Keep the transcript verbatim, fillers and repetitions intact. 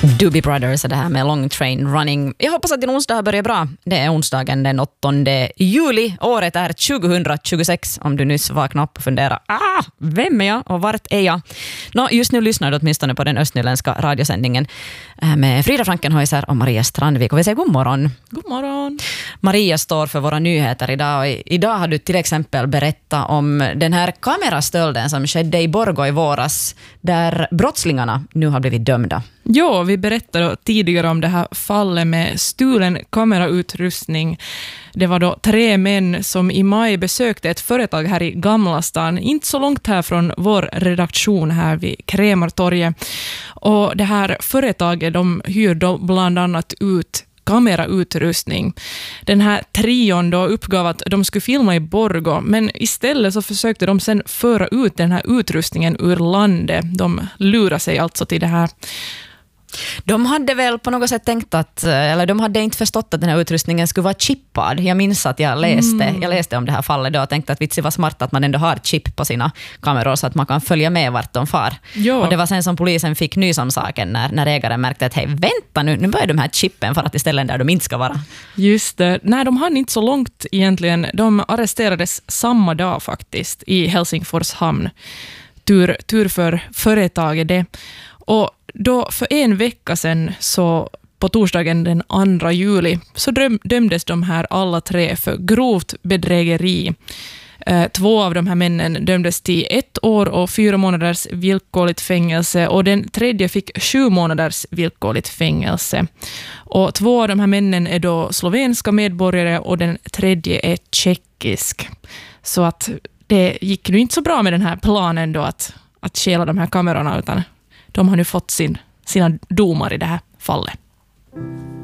Doobie Brothers är det här med Long Train Running. Jag hoppas att din onsdag har börjat bra. Det är onsdagen den åttonde juli. Året är tjugohundratjugosex om du nyss vaknade upp och funderar. Ah, vem är jag och vart är jag? Nå, just nu lyssnar du åtminstone på den östnyländska radiosändningen med Frida Frankenhäuser och Maria Strandvik. Och vi säger god morgon. God morgon. Maria står för våra nyheter idag. Och idag har du till exempel berättat om den här kamerastölden som skedde i Borgå i våras där brottslingarna nu har blivit dömda. Ja, vi berättade tidigare om det här fallet med stulen kamerautrustning. Det var då tre män som i maj besökte ett företag här i Gamla stan, inte så långt här från vår redaktion här vid Krämartorget. Och det här företaget, de hyr då bland annat ut kamerautrustning. Den här trion då uppgav att de skulle filma i Borgå, men istället så försökte de sen föra ut den här utrustningen ur landet. De lurar sig alltså till det här. De hade väl på något sätt tänkt att, eller de hade inte förstått att den här utrustningen skulle vara chippad. Jag minns att jag läste, mm. jag läste om det här fallet då och tänkte att vitsi var smart att man ändå har chip på sina kameror så att man kan följa med vart de far. Ja. Och det var sen som polisen fick nys om saken när, när ägaren märkte att hej, vänta nu, nu börjar de här chippen för att istället där de inte ska vara. Just det. Nej, de hann inte så långt egentligen. De arresterades samma dag faktiskt i Helsingfors hamn. Tur, tur för företaget det. Och då för en vecka sedan, så på torsdagen den andra juli, så döm, dömdes de här alla tre för grovt bedrägeri. Eh, två av de här männen dömdes till ett år och fyra månaders villkorligt fängelse och den tredje fick sju månaders villkorligt fängelse. Och två av de här männen är då slovenska medborgare och den tredje är tjeckisk. Så att det gick nu inte så bra med den här planen då att, att stjäla de här kamerorna, utan de har nu fått sin, sina domar i det här fallet.